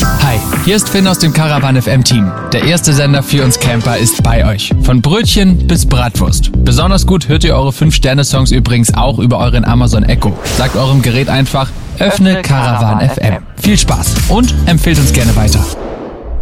Hi, hier ist Finn aus dem Caravan FM Team. Der erste Sender für uns Camper ist bei euch. Von Brötchen bis Bratwurst. Besonders gut hört ihr eure 5-Sterne-Songs übrigens auch über euren Amazon Echo. Sagt eurem Gerät einfach, öffne Caravan FM. Viel Spaß und empfehlt uns gerne weiter.